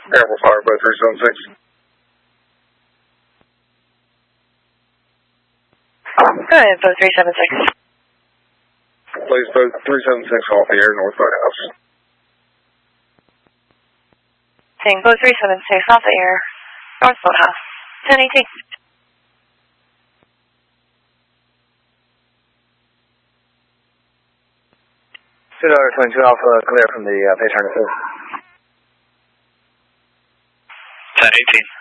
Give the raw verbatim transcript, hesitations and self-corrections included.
Airport Fire, both three seven six. Go ahead, both three seven six. Please, both three seven six off the air, North Boathouse. Saying both three seven six off the air, North Boathouse. ten eighteen. two twenty-two Alpha, clear from the uh, pay turn assist. ten eighteen.